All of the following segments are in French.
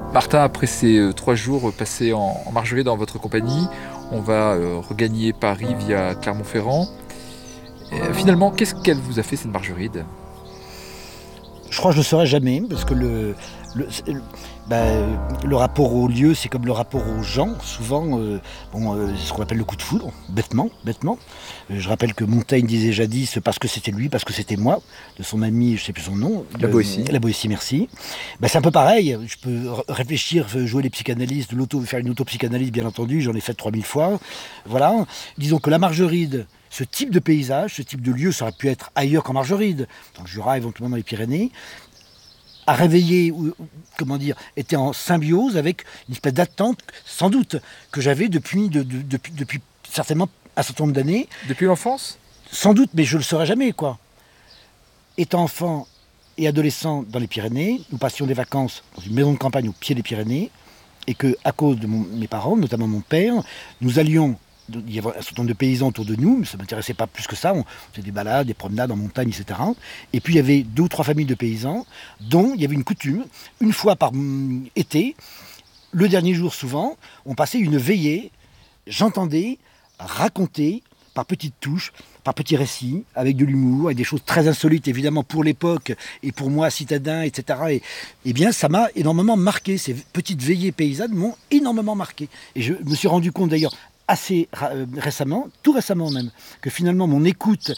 Martin, après ces 3 jours passés en Margeride en votre compagnie, on va regagner Paris via Clermont-Ferrand. Finalement, qu'est-ce qu'elle vous a fait cette Margeride? Je crois que je ne le saurai jamais, parce que le, bah, le rapport au lieu, c'est comme le rapport aux gens. Souvent, c'est ce qu'on appelle le coup de foudre, bêtement. Je rappelle que Montaigne disait jadis, parce que c'était lui, parce que c'était moi, de son ami, je ne sais plus son nom, La Boétie. la Boétie, merci. C'est un peu pareil, je peux réfléchir, jouer les psychanalystes, faire une auto-psychanalyse, bien entendu, j'en ai fait 3000 fois. Voilà. Disons que la Margeride, ce type de paysage, ce type de lieu, ça aurait pu être ailleurs qu'en Margeride, dans le Jura, éventuellement dans les Pyrénées, a réveillé, était en symbiose avec une espèce d'attente, sans doute, que j'avais depuis certainement un certain nombre d'années. Depuis l'enfance? Sans doute, mais je ne le saurais jamais, quoi. Étant enfant et adolescent dans les Pyrénées, nous passions des vacances dans une maison de campagne au pied des Pyrénées, et que, à cause de mes parents, notamment mon père, nous allions. Il y avait un certain nombre de paysans autour de nous, mais ça ne m'intéressait pas plus que ça. On faisait des balades, des promenades en montagne, etc. Et puis il y avait 2 ou 3 familles de paysans dont il y avait une coutume, une fois par été, le dernier jour souvent, on passait une veillée, j'entendais raconter par petites touches, par petits récits, avec de l'humour, avec des choses très insolites évidemment pour l'époque et pour moi citadin, etc. Et bien ça m'a énormément marqué, ces petites veillées paysannes m'ont énormément marqué. Et je me suis rendu compte d'ailleurs assez récemment, tout récemment même, que finalement mon l'écoute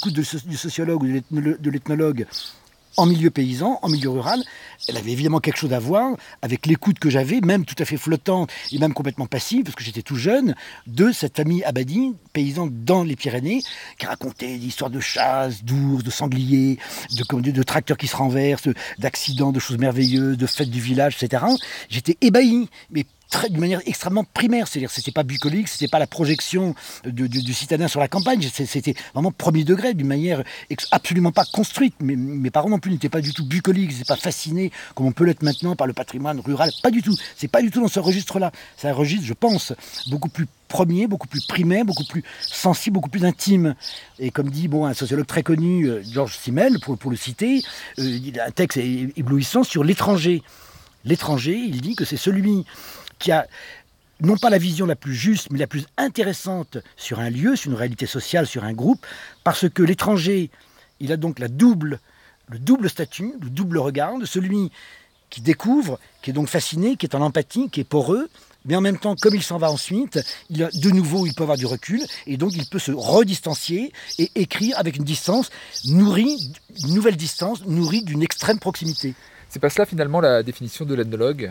du sociologue ou de l'ethnologue en milieu paysan, en milieu rural, elle avait évidemment quelque chose à voir avec l'écoute que j'avais, même tout à fait flottante et même complètement passive, parce que j'étais tout jeune, de cette famille Abadi, paysan dans les Pyrénées, qui racontait des histoires de chasse, d'ours, de sangliers, de tracteurs qui se renversent, d'accidents, de choses merveilleuses, de fêtes du village, etc. J'étais ébahi, mais d'une manière extrêmement primaire, c'est-à-dire c'était pas bucolique, c'était pas la projection du citadin sur la campagne, c'était vraiment premier degré, d'une manière absolument pas construite. Mes parents non plus n'étaient pas du tout bucoliques, ils n'étaient pas fascinés comme on peut l'être maintenant par le patrimoine rural, pas du tout. C'est pas du tout dans ce registre-là. C'est un registre, je pense, beaucoup plus premier, beaucoup plus primaire, beaucoup plus sensible, beaucoup plus intime. Et comme dit un sociologue très connu, Georges Simmel, pour le citer, il a un texte éblouissant sur l'étranger. L'étranger, il dit que c'est celui qui a non pas la vision la plus juste, mais la plus intéressante sur un lieu, sur une réalité sociale, sur un groupe, parce que l'étranger, il a donc le double statut, le double regard de celui qui découvre, qui est donc fasciné, qui est en empathie, qui est poreux, mais en même temps, comme il s'en va ensuite, il peut avoir du recul, et donc il peut se redistancier et écrire avec une distance nourrie, une nouvelle distance nourrie d'une extrême proximité. C'est pas cela finalement la définition de l'ethnologue?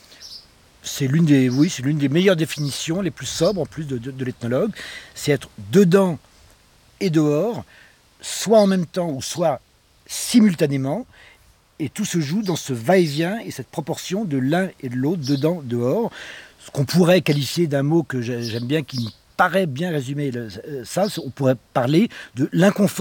C'est l'une des meilleures définitions, les plus sobres en plus de l'ethnologue. C'est être dedans et dehors, soit en même temps ou soit simultanément. Et tout se joue dans ce va-et-vient et cette proportion de l'un et de l'autre, dedans, dehors. Ce qu'on pourrait qualifier d'un mot que j'aime bien, qui me paraît bien résumer ça, on pourrait parler de l'inconfort